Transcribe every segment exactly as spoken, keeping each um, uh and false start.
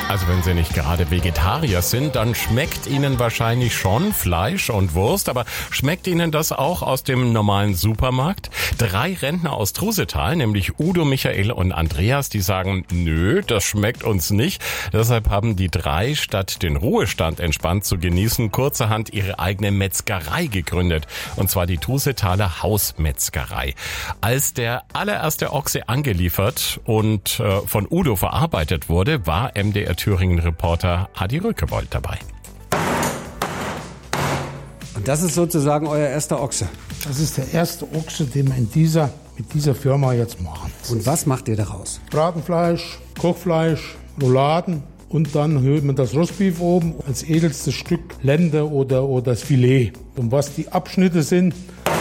Also wenn Sie nicht gerade Vegetarier sind, dann schmeckt Ihnen wahrscheinlich schon Fleisch und Wurst, aber schmeckt Ihnen das auch aus dem normalen Supermarkt? Drei Rentner aus Trusetal, nämlich Udo, Michael und Andreas, die sagen, nö, das schmeckt uns nicht. Deshalb haben die drei, statt den Ruhestand entspannt zu genießen, kurzerhand ihre eigene Metzgerei gegründet. Und zwar die Trusetaler Hausmetzgerei. Als der allererste Ochse angeliefert und äh, von Udo verarbeitet wurde, war M D R Thüringen-Reporter Adi Rökewold dabei. Und das ist sozusagen euer erster Ochse? Das ist der erste Ochse, den wir in dieser, mit dieser Firma jetzt machen. Und was macht ihr daraus? Bratenfleisch, Kochfleisch, Rouladen und dann hört man das Rostbeef oben als edelstes Stück Lende oder, oder das Filet. Und was die Abschnitte sind,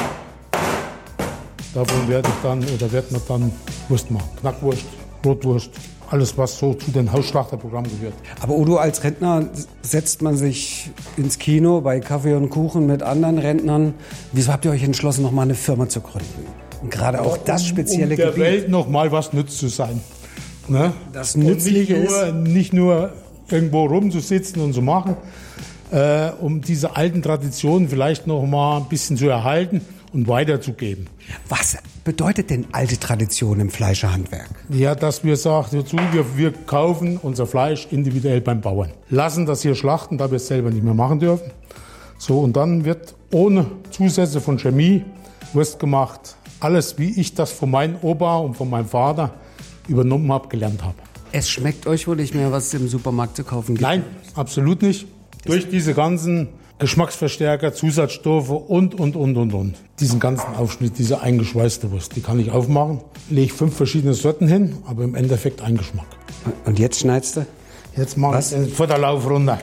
davon werde ich dann, oder wird man dann Wurst machen. Knackwurst, Rotwurst. Alles, was so zu den Hausschlachterprogrammen gehört. Aber Udo, als Rentner setzt man sich ins Kino bei Kaffee und Kuchen mit anderen Rentnern. Wieso habt ihr euch entschlossen, noch mal eine Firma zu gründen? Und gerade auch das spezielle um der Gebiet. Welt noch mal was nütz zu sein. Ne? Das Nützliche nicht nur, ist... Nicht nur irgendwo rumzusitzen und zu machen, äh, um diese alten Traditionen vielleicht noch mal ein bisschen zu erhalten und weiterzugeben. Was bedeutet denn alte Tradition im Fleischerhandwerk? Ja, dass wir sagen, dazu, wir, wir kaufen unser Fleisch individuell beim Bauern. Lassen das hier schlachten, da wir es selber nicht mehr machen dürfen. So, und dann wird ohne Zusätze von Chemie Wurst gemacht. Alles, wie ich das von meinem Opa und von meinem Vater übernommen habe, gelernt habe. Es schmeckt euch wohl nicht mehr, was es im Supermarkt zu kaufen gibt? Nein, absolut nicht. Durch diese ganzen Geschmacksverstärker, Zusatzstoffe und, und, und, und, und. Diesen ganzen Aufschnitt, diese eingeschweißte Wurst, die kann ich aufmachen. Lege fünf verschiedene Sorten hin, aber im Endeffekt ein Geschmack. Und jetzt schneidest du? Jetzt mache ich den Futterlauf runter.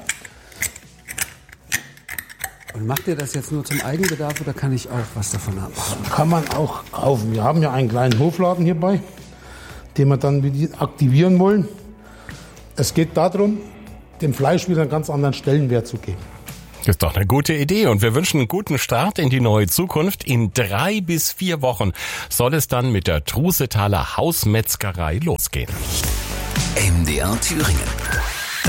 Und macht ihr das jetzt nur zum Eigenbedarf oder kann ich auch was davon haben? Kann man auch kaufen. Wir haben ja einen kleinen Hofladen hierbei, den wir dann aktivieren wollen. Es geht darum, dem Fleisch wieder einen ganz anderen Stellenwert zu geben. Das ist doch eine gute Idee und wir wünschen einen guten Start in die neue Zukunft. In drei bis vier Wochen soll es dann mit der Trusetaler Hausmetzgerei losgehen. M D R Thüringen.